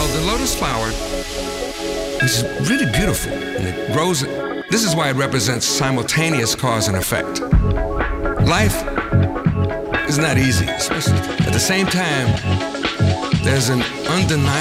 the lotus flower is really beautiful, and it grows. This is why it represents simultaneous cause and effect. Life is not easy, especially at the same time. There's an undeniable